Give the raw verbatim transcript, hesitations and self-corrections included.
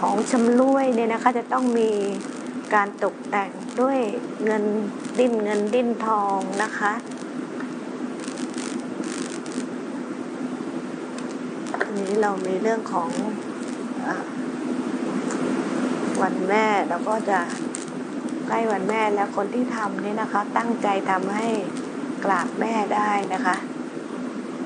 ของชำร่วยเนี่ยนะคะจะต้องมีการตกแต่งด้วยเงินดิ้นเงินดิ้นทองนะคะทีนี้เรามีเรื่องของเอ่อวันแม่เราก็จะใกล้วันแม่แล้วคนที่ทำเนี่ยนะคะตั้งใจทำให้กราบแม่ได้นะคะ